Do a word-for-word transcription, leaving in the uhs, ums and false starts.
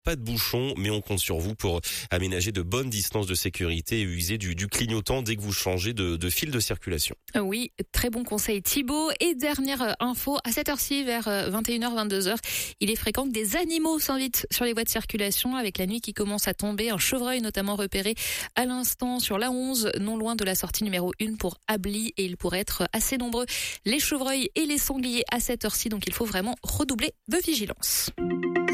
Pas de bouchons, mais on compte sur vous pour aménager de bonnes distances de sécurité et user du, du clignotant dès que vous changez de, de fil de circulation. Oui, très bon conseil Thibaut. Et dernière info, à cette heure-ci, vers vingt et une heures, vingt-deux heures, il est fréquent que des animaux s'invitent sur les voies de circulation avec la nuit qui commence à tomber. Un chevreuil notamment repéré à l'instant sur l'A onze, non loin de la sortie numéro un pour Ably, et il pourrait être assez nombreux, les chevreuils et les sangliers à cette heure-ci, donc il faut vraiment redoubler de vigilance.